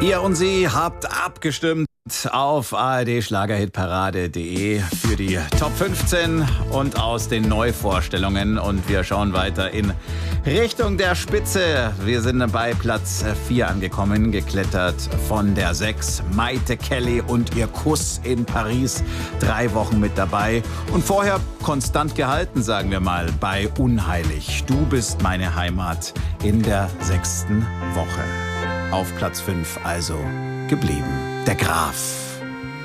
Ihr und Sie habt abgestimmt auf ard-schlagerhitparade.de für die Top 15 und aus den Neuvorstellungen. Und wir schauen weiter in Richtung der Spitze. Wir sind bei Platz 4 angekommen, geklettert von der 6. Maite Kelly und ihr Kuss in Paris. 3 Wochen mit dabei. Und vorher konstant gehalten, sagen wir mal, bei Unheilig. Du bist meine Heimat in der 6. Woche. Auf Platz 5 also geblieben. Der Graf.